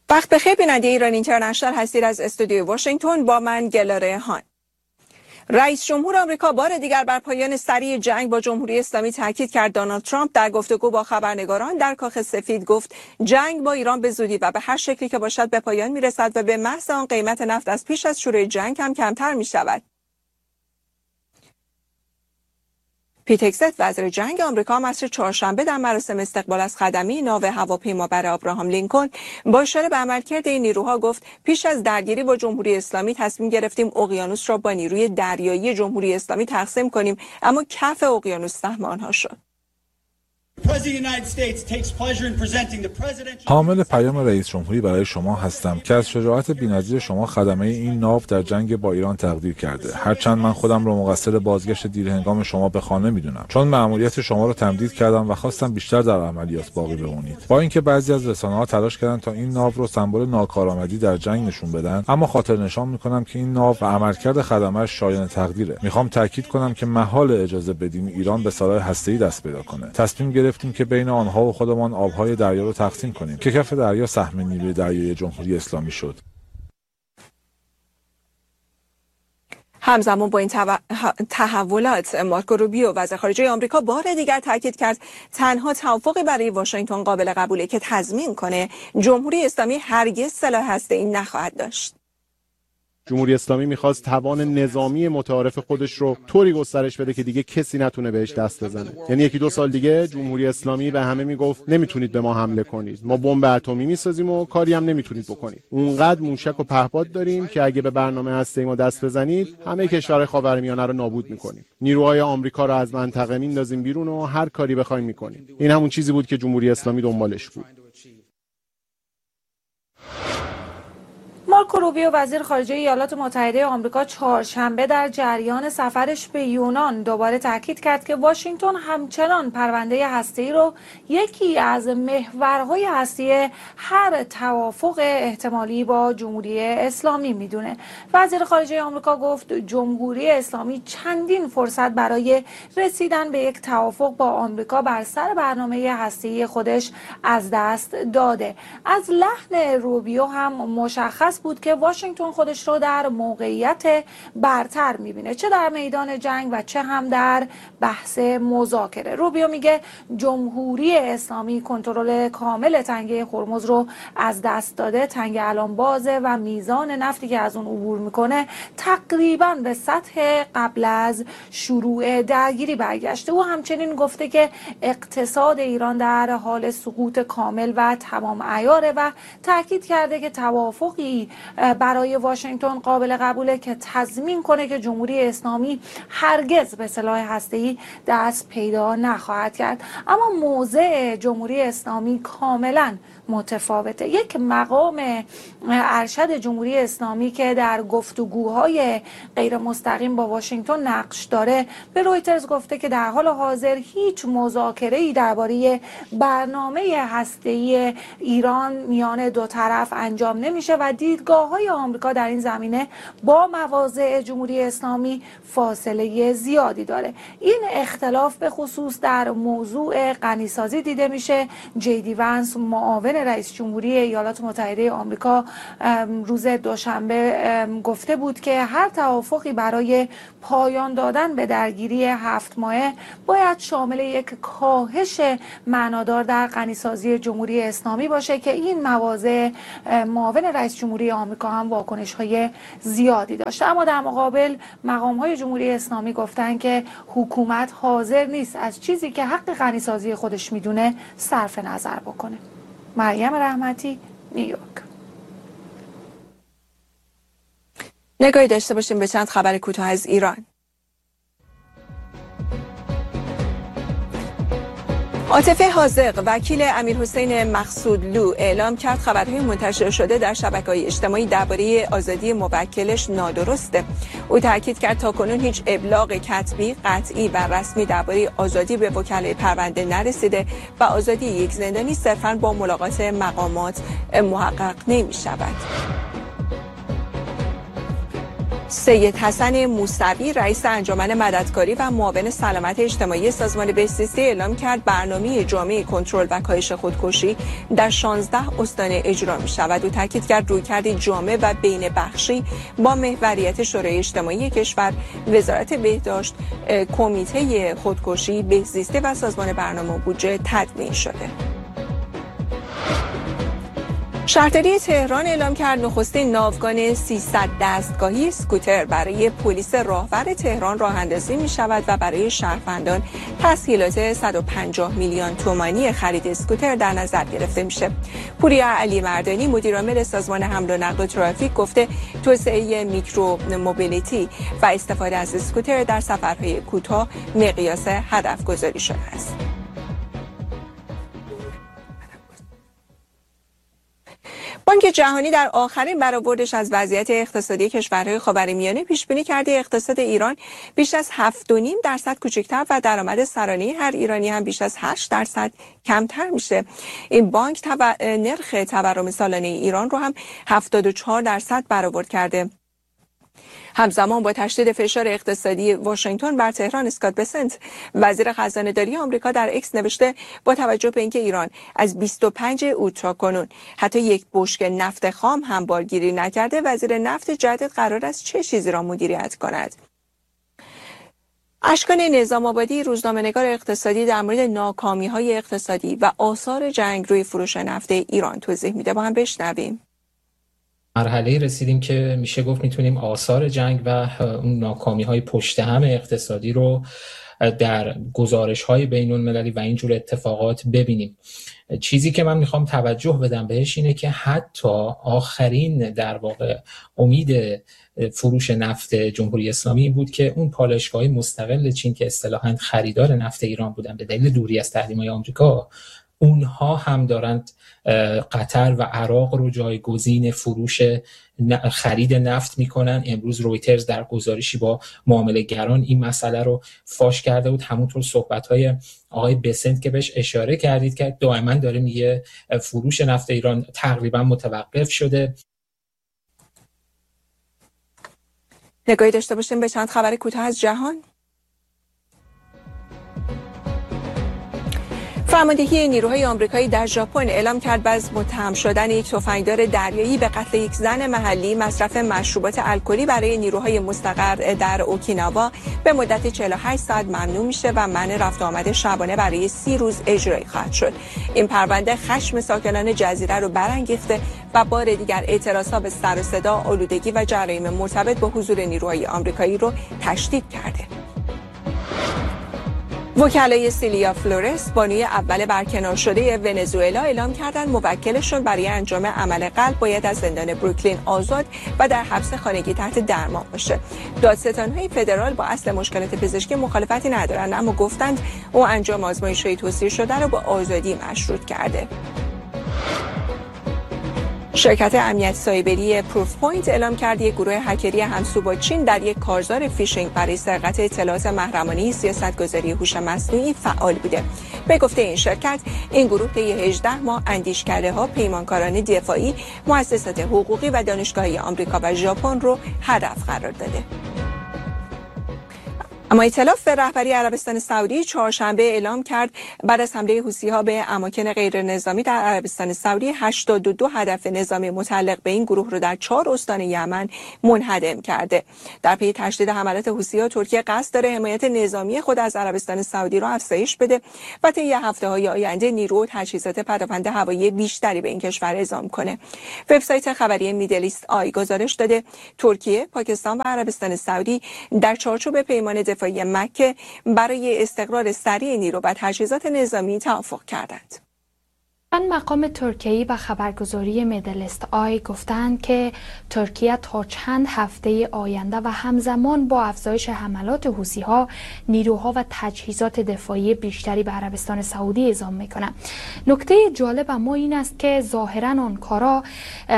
وقت بخیر بیننده ایران اینترنشنال هستید. از استودیوی واشنگتن با من گلاره هان. رئیس جمهور آمریکا بار دیگر بر پایان سریع جنگ با جمهوری اسلامی تاکید کرد. دونالد ترامپ در گفتگو با خبرنگاران در کاخ سفید گفت جنگ با ایران به زودی و به هر شکلی که باشد به پایان میرسد و به محض آن قیمت نفت از پیش از شروع جنگ هم کمتر می شود. پیت هگست وزیر جنگ آمریکا عصر چهارشنبه در مراسم استقبال از خدمه ناو هواپیما بر ابراهام لینکلن با اشاره به عملکرد این نیروها گفت پیش از درگیری با جمهوری اسلامی تصمیم گرفتیم اقیانوس را با نیروی دریایی جمهوری اسلامی تقسیم کنیم، اما کف اقیانوس سهم آنها شد. حامل پیام رئیس جمهوری برای شما هستم که از شجاعت بی‌نظیر شما خدمه این ناو در جنگ با ایران تقدیر کرده. هرچند من خودم را مقصر بازگشت دیرهنگام شما به خانه میدونم، چون مأموریت شما را تمدید کردم و خواستم بیشتر در عملیات باقی بمونید. با اینکه بعضی از رسانه‌ها تلاش کردن تا این ناو رو سمبل ناکارآمدی در جنگ نشون بدن، اما خاطر نشان میکنم که این ناو و عملکرد خدمه‌اش شایان تقدیره. میخوام تاکید کنم که محال اجازه بدیم ایران به سلاح هسته‌ای دست پیدا کنه. تصمیم گرفتیم که بین آنها و خودمان آبهای دریا رو تقسیم کنیم که کف دریا سهم نیروی دریایی جمهوری اسلامی شد. همزمان با این تحولات مارکو روبیو وزیر خارجه آمریکا بار دیگر تاکید کرد تنها توافقی برای واشنگتن قابل قبوله که تضمین کنه جمهوری اسلامی هرگز سلاح هسته‌ای نخواهد داشت. جمهوری اسلامی میخواست توان نظامی متعارف خودش رو طوری گسترش بده که دیگه کسی نتونه بهش دست بزنه. یعنی یکی دو سال دیگه جمهوری اسلامی به همه میگفت نمیتونید به ما حمله کنید، ما بمب اتمی میسازیم و کاری هم نمیتونید بکنید. اونقدر موشک و پهپاد داریم که اگه به برنامه هسته‌ای ما دست بزنید همه کشورهای خاورمیانه رو نابود میکنیم. نیروهای آمریکا رو از منطقه میندازیم بیرون و هر کاری بخوایم میکنیم. این همون چیزی بود که جمهوری اسلامی دنبالش بود. مارکو روبیو وزیر خارجه ایالات متحده آمریکا چهارشنبه در جریان سفرش به یونان دوباره تاکید کرد که واشنگتن همچنان پرونده هسته‌ای رو یکی از محورهای هستی هر توافق احتمالی با جمهوری اسلامی میدونه. وزیر خارجه آمریکا گفت جمهوری اسلامی چندین فرصت برای رسیدن به یک توافق با آمریکا بر سر برنامه هسته‌ای خودش از دست داده. از لحن روبیو هم مشخص بود که واشنگتن خودش رو در موقعیت برتر میبینه، چه در میدان جنگ و چه هم در بحث مذاکره. روبیو میگه جمهوری اسلامی کنترل کامل تنگه هرمز رو از دست داده، تنگه الان بازه و میزان نفتی که از اون عبور میکنه تقریبا به سطح قبل از شروع درگیری برگشته. او همچنین گفته که اقتصاد ایران در حال سقوط کامل و تمام عیاره و تاکید کرده که توافقی برای واشنگتن قابل قبوله که تضمین کنه که جمهوری اسلامی هرگز به سلاح هسته‌ای دست پیدا نخواهد کرد. اما موضع جمهوری اسلامی کاملا متفاوته. یک مقام ارشد جمهوری اسلامی که در گفتگوهای غیر مستقیم با واشنگتن نقش داره به رویترز گفته که در حال حاضر هیچ مذاکره‌ای درباره برنامه هسته‌ای ایران میان دو طرف انجام نمیشه و دیدگاه‌های آمریکا در این زمینه با مواضع جمهوری اسلامی فاصله زیادی داره. این اختلاف به خصوص در موضوع غنیسازی دیده میشه. جی دی ونس معاون رئیس جمهوری ایالات متحده آمریکا روز دوشنبه گفته بود که هر توافقی برای پایان دادن به درگیری 7 ماهه باید شامل یک کاهش معنادار در غنیسازی جمهوری اسلامی باشه که این مواضع معاون رئیس جمهوری آمریکا هم واکنش‌های زیادی داشته. اما در مقابل مقام‌های جمهوری اسلامی گفتن که حکومت حاضر نیست از چیزی که حق غنیسازی خودش میدونه صرف نظر بکنه. مریم رحمتی، نیویورک. نگاهی داشته باشیم به چند خبر کوتاه از ایران. عاطفه حاذق وکیل امیرحسین مقصودلو اعلام کرد خبرهای منتشر شده در شبکه‌های اجتماعی درباره آزادی موکلش نادرسته. او تاکید کرد تاکنون هیچ ابلاغ کتبی قطعی و رسمی درباره آزادی به وکلای پرونده نرسیده و آزادی یک زندانی صرفاً با ملاقات مقامات محقق نمی‌شود. سید حسن موسوی رئیس انجمن مددکاری و معاون سلامت اجتماعی سازمان بهزیستی اعلام کرد برنامه جامع کنترل و کاهش خودکشی در 16 استان اجرا می شود و تاکید کرد رویکردی جامع و بین بخشی با محوریت شورای اجتماعی کشور، وزارت بهداشت، کمیته خودکشی، بهزیستی و سازمان برنامه و بودجه تدوین شده. شهرداری تهران اعلام کرد نخستین ناوگان 300 دستگاهی اسکوتر برای پلیس راهور تهران راه اندازی می شود و برای شهروندان تسهیلات 150 میلیون تومانی خرید اسکوتر در نظر گرفته میشه. پوریا علی مردانی مدیرعامل سازمان حمل و نقل و ترافیک گفته توسعه میکرو موبیلیتی و استفاده از اسکوتر در سفرهای کوتاه مقیاس هدف گذاری شده است. بانک جهانی در آخرین برآوردش از وضعیت اقتصادی کشورهای خاورمیانه پیش‌بینی کرده اقتصاد ایران بیش از 7.5% کوچکتر و درآمد سرانه هر ایرانی هم بیش از 8% کمتر میشه. این بانک نرخ تورم سالانه ایران رو هم 74% برآورد کرده. همزمان با تشدید فشار اقتصادی واشنگتن بر تهران، اسکات بسنت وزیر خزانه‌داری آمریکا در اکس نوشته با توجه به اینکه ایران از 25 اوت تا کنون حتی یک بشکه نفت خام هم بارگیری نکرده، وزیر نفت جدید قرار است چه چیزی را مدیریت کند؟ اشکان نظام آبادی روزنامه‌نگار اقتصادی در مورد ناکامی‌های اقتصادی و آثار جنگ روی فروش نفت ایران توضیح میده، با هم بشنویم. مرحله رسیدیم که میشه گفت میتونیم آثار جنگ و اون ناکامی‌های پشت هم اقتصادی رو در گزارش‌های بین‌المللی و اینجور اتفاقات ببینیم. چیزی که من میخوام توجه بدم بهش اینه که حتی آخرین در واقع امید فروش نفت جمهوری اسلامی بود که اون پالایشگاه‌های مستقل چین که اصطلاحاً خریدار نفت ایران بودن به دلیل دوری از تحریم‌های آمریکا، اونها هم دارند قطر و عراق رو جایگزین فروش خرید نفت میکنن. امروز رویترز در گزارشی با معامله‌گران این مسئله رو فاش کرده بود. همونطور صحبت‌های آقای بسنت که بهش اشاره کردید که دائما داره میگه فروش نفت ایران تقریبا متوقف شده. نگاهی داشته باشیم به چند خبر کوتاه از جهان. فرماندهی نیروهای آمریکایی در ژاپن اعلام کرد بعد از متهم شدن یک تفنگدار دریایی به قتل یک زن محلی، مصرف مشروبات الکلی برای نیروهای مستقر در اوکیناوا به مدت 48 ساعت ممنوع میشه و منع رفت و آمد شبانه برای 30 روز اجرایی خواهد شد. این پرونده خشم ساکنان جزیره رو برانگیخته و بار دیگر اعتراضها به سر و صدا، آلودگی و جرایم مرتبط با حضور نیروهای آمریکایی رو تشدید کرده. وکلای سیلیا فلورس، بانوی اول برکنار شده ونزوئلا، اعلام کردند موکلشون برای انجام عمل قلب باید از زندان بروکلین آزاد و در حبس خانگی تحت درمان باشه. دادستان‌های فدرال با اصل مشکلات پزشکی مخالفتی ندارند، اما گفتند او انجام آزمایش‌های توصیه شده را با آزادی مشروط کرده. شرکت امنیت سایبری پروف پوینت اعلام کرد یک گروه هکری همسو با چین در یک کارزار فیشینگ برای سرقت اطلاعات محرمانه سیاستگذاری هوش مصنوعی فعال بوده. به گفته این شرکت، این گروه طی 18 ماه اندیشکده‌ها، پیمانکاران دفاعی، مؤسسات حقوقی و دانشگاه‌های آمریکا و ژاپن رو هدف قرار داده. اما ائتلاف رهبری عربستان سعودی چهارشنبه اعلام کرد بعد از حمله حوثی‌ها به اماکن غیر نظامی در عربستان سعودی 82 هدف نظامی متعلق به این گروه را در 4 استان یمن منهدم کرده. در پی تشدید حملات حوثی‌ها، ترکیه قصد داره حمایت نظامی خود از عربستان سعودی را افزایش بده و طی هفته‌های آینده نیرو و تجهیزات پدافند هوایی بیشتری به این کشور اعزام کنه. وبسایت خبری میدل ایست آی گزارش داده ترکیه، پاکستان و عربستان سعودی در چارچوب پیمان دفاعی مکه برای استقرار سریع نیرو و تجهیزات نظامی توافق کردند. مقام ترکیه و خبرگزاری میدل ایست آی گفتند که ترکیه تا چند هفته آینده و همزمان با افزایش حملات حوثی‌ها نیروها و تجهیزات دفاعی بیشتری به عربستان سعودی اعزام میکنند. نکته جالب اما این است که ظاهراً آنکارا